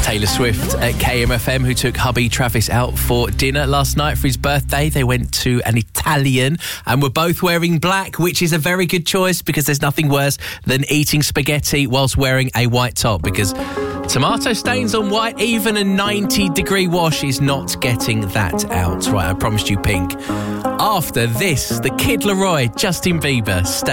Taylor Swift at KMFM, who took hubby Travis out for dinner last night for his birthday. They went to an Italian and were both wearing black, which is a very good choice because there's nothing worse than eating spaghetti whilst wearing a white top, because tomato stains on white, even a 90-degree wash is not getting that out. Right, I promised you pink. After this, the Kid Laroi, Justin Bieber, stay.